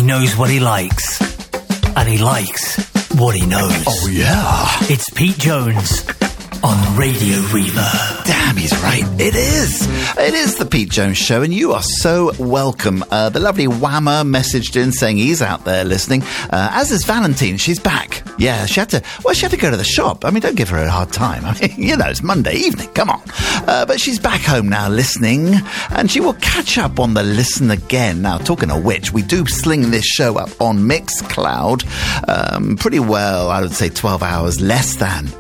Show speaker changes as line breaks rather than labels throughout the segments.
knows what he likes. And he likes what he knows.
Oh, yeah.
It's Pete Jones on Radio Reverb.
Damn, he's right. It is. It is the Pete Jones Show, and you are so welcome. The lovely Whammer messaged in saying he's out there listening. As is Valentine. She's back. Yeah, she had to go to the shop. I mean, don't give her a hard time. I mean, you know, it's Monday evening. Come on. But she's back home now listening, and she will catch up on the Listen Again. Now, talking of which, we do sling this show up on Mixcloud. Pretty well, I would say 12 hours less than.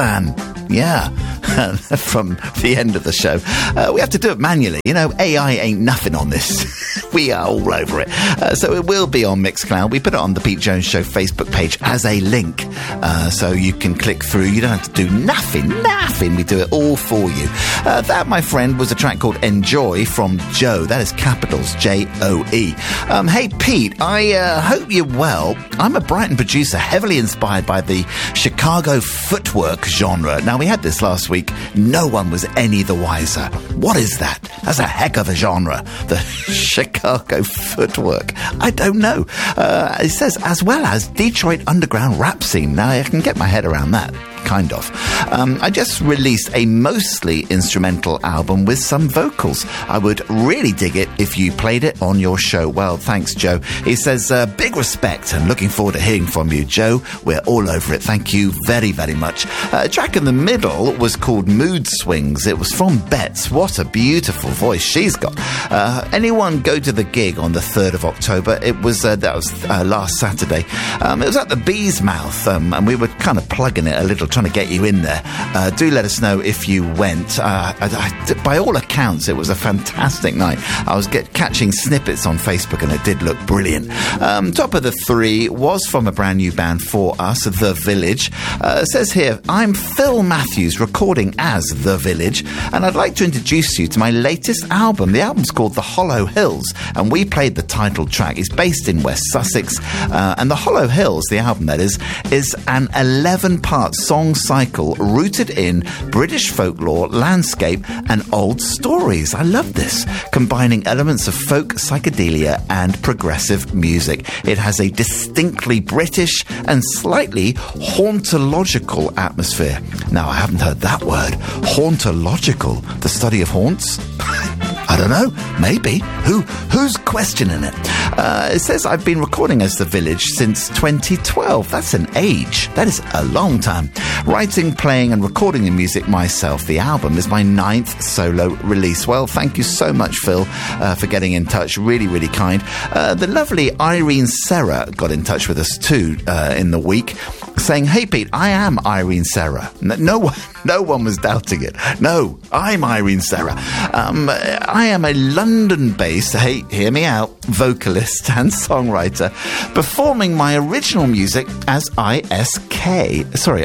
Yeah, from the end of the show. We have to do it manually. You know, AI ain't nothing on this. We are all over it. So it will be on Mixcloud. We put it on the Pete Jones Show Facebook page as a link. So you can click through. You don't have to do nothing. We do it all for you. That, my friend, was a track called Enjoy from Joe. That is capitals, J-O-E. Hey, Pete, I hope you're well. I'm a Brighton producer heavily inspired by the Chicago footwork genre. Now, we had this last week. No one was any the wiser. What is that? That's a heck of a genre. The Chicago footwork. I don't know. It says, as well as Detroit underground rap scene. Now, I can get my head around that. Kind of. I just released a mostly instrumental album with some vocals. I would really dig it if you played it on your show. Well, thanks, Joe. He says, big respect and looking forward to hearing from you, Joe. We're all over it. Thank you very, very much. A track in the middle was called Mood Swings. It was from Betts. What a beautiful voice she's got. Anyone go to the gig on the 3rd of October? It was, that was last Saturday. It was at the Bee's Mouth, and we were kind of plugging it a little, trying to get you in there. Do let us know if you went. By all accounts, it was a fantastic night. I was catching snippets on Facebook, and it did look brilliant. Top of the three was from a brand new band for us, The Village. It says here, I'm Phil Matthews, recording as The Village, and I'd like to introduce you to my latest album. The album's called The Hollow Hills, and we played the title track. It's based in West Sussex, and The Hollow Hills, the album that is an 11-part song cycle rooted in British folklore, landscape, and old stories. I love this, combining elements of folk, psychedelia, and progressive music. It has a distinctly British and slightly hauntological atmosphere. Now, I haven't heard that word. Hauntological, the study of haunts? I don't know. Maybe. Who's questioning it? It says I've been recording as The Village since 2012. That's an age. That is a long time. Writing, playing, and recording the music myself. The album is my 9th solo release. Well, thank you so much, Phil, for getting in touch. Really, really kind. The lovely Irene Serra got in touch with us too in the week, saying, "Hey, Pete, I am Irene Serra." No one was doubting it. No, I'm Irene Serra. I am a London-based, hey, hear me out, vocalist and songwriter, performing my original music as ISQ.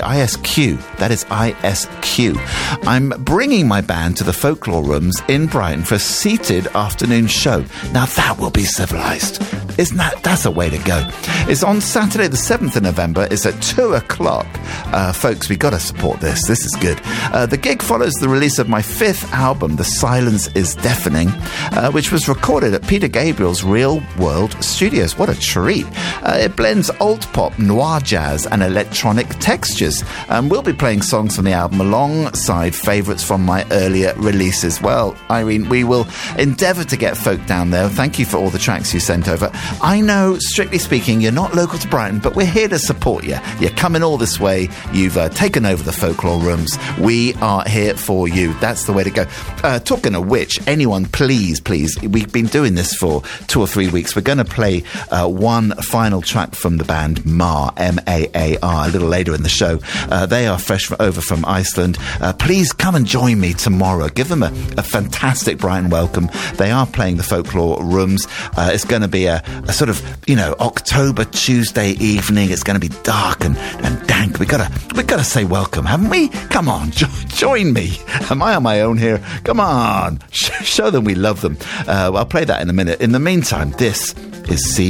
That is ISQ. I'm bringing my band to the Folklore Rooms in Brighton for a seated afternoon show. Now that will be civilised. Isn't that's a way to go. It's on Saturday the 7th of November. It's at 2 o'clock. Folks, we got to support this. This is good. The gig follows the release of my 5th album, The Silence is Deafening, which was recorded at Peter Gabriel's Real World Studios. What a treat. It blends alt pop, noir jazz, and electronic textures. We'll be playing songs from the album alongside favourites from my earlier releases. Well, Irene, we will endeavour to get folk down there. Thank you for all the tracks you sent over. I know, strictly speaking, you're not local to Brighton, but we're here to support you. You're coming all this way. You've taken over the Folklore Rooms. We are here for you. That's the way to go. Talking of which, anyone, please, we've been doing this for 2 or 3 weeks. We're going to play one final track from the band Mar, M-A-A-R, a little later in the show. They are fresh over from Iceland. Please come and join me tomorrow. Give them a fantastic Brighton welcome. They are playing the Folklore Rooms. It's going to be a sort of, October Tuesday evening. It's going to be dark and dank. We gotta say welcome, haven't we? Come on, join me. Am I on my own here? Come on, show them we love them. I'll play that in a minute. In the meantime, this is